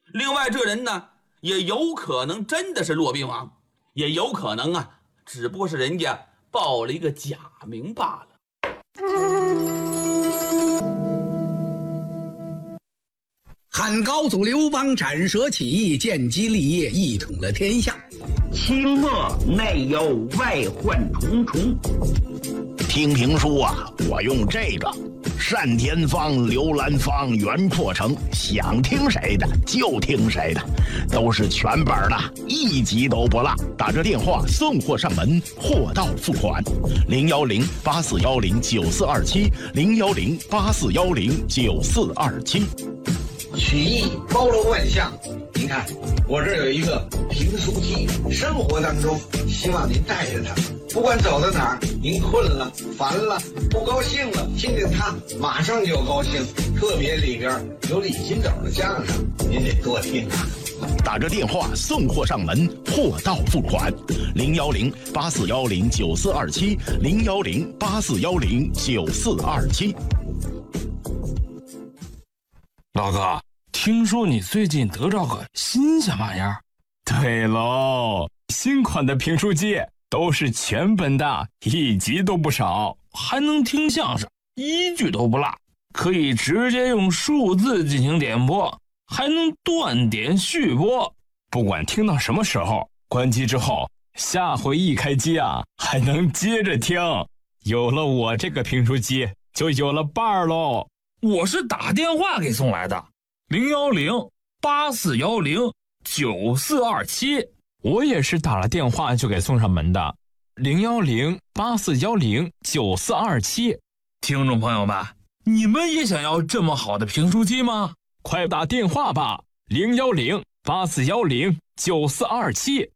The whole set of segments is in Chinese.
另外这人呢，也有可能真的是骆宾王，也有可能啊，只不过是人家报了一个假名罢了。 汉高祖刘邦斩蛇起义，建基立业，一统了天下。 清末内忧外患重重。 听评书啊，我用这个单田芳、刘兰芳、袁阔成，想听谁的就听谁的，都是全本的，一集都不落。打这电话送货上门，货到付款。010-8410-9427，010-8410-9427。 曲艺包罗万象，您看我这有一个评书机，生活当中希望您带着它，不管走到哪儿，您困了、烦了、不高兴了，听听它马上就高兴。特别里边有李金斗的相声，您得多听啊。 打着电话送货上门，货到付款。010-8410-9427，010-8410-9427。 老哥，听说你最近得着个新鲜玩意儿？ 对喽，新款的评书机都是全本的，一集都不少， 还能听相声，一句都不落，可以直接用数字进行点播，还能断点续播， 不管听到什么时候，关机之后，下回一开机啊，还能接着听。有了我这个评书机，就有了伴儿喽。 我是打电话给送来的，010-8410-9427。 我也是打了电话就给送上门的，010-8410-9427。 听众朋友们，你们也想要这么好的评书机吗？ 快打电话吧，010-8410-9427。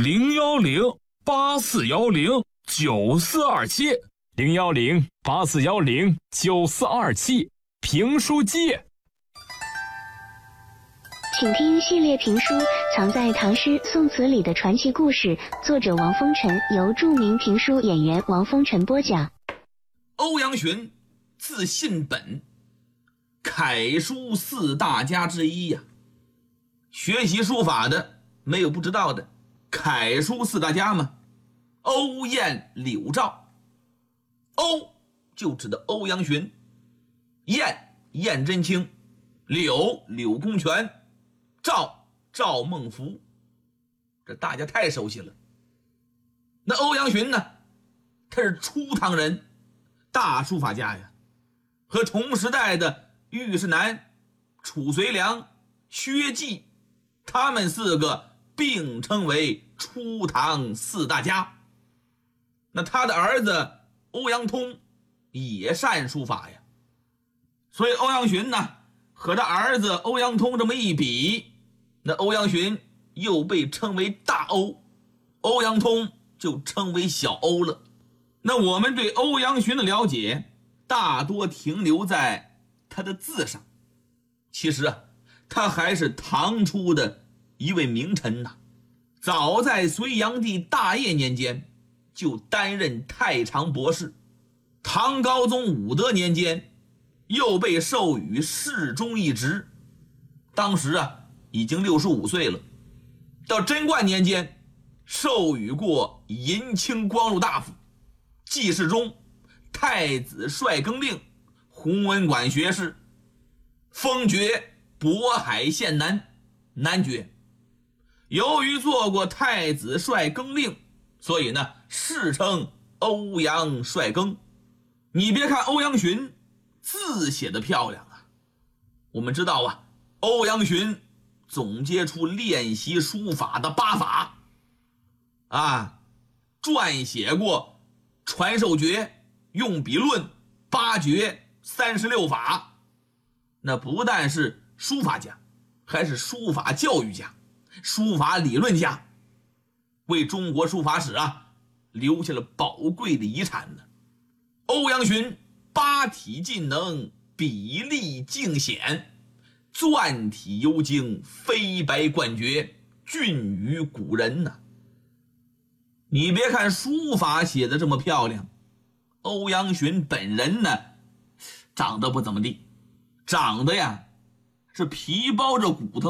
010-8410-9427。 010-8410-9427。评书机。 请听系列评书《藏在唐诗宋词里的传奇故事》，作者王风尘，由著名评书演员王风尘播讲。 欧阳询，字信本，楷书四大家之一呀。学习书法的没有不知道的，楷书四大家嘛，欧燕柳赵。欧就指的欧阳询，燕燕真卿，柳柳公权，赵赵孟頫，这大家太熟悉了。那欧阳询呢，他是初唐人，大书法家呀，和同时代的虞世南、褚遂良、薛稷，他们四个并称为初唐四大家。那他的儿子欧阳通也善书法呀，所以欧阳询呢和他儿子欧阳通这么一比，那欧阳询又被称为大欧，欧阳通就称为小欧了。那我们对欧阳询的了解大多停留在他的字上，其实啊，他还是唐初的一位名臣呐。早在隋炀帝大业年间就担任太常博士，唐高宗武德年间又被授予侍中一职，当时啊已经65岁了。到贞观年间授予过银青光禄大夫、记事中、太子帅更令、弘文馆学士，封爵渤海县男爵。由于做过太子帅更令，所以呢世称欧阳帅更。你别看欧阳询字写得漂亮啊，我们知道啊，欧阳询总结出练习书法的8法啊，撰写过传授诀、用笔论、8诀、36法。那不但是书法家，还是书法教育家、书法理论家，为中国书法史啊留下了宝贵的遗产呢。欧阳询8体尽能，笔力尽显，篆体幽精，飞白冠绝，俊于古人呐。你别看书法写得这么漂亮，欧阳询本人呢长得不怎么地，长得呀是皮包着骨头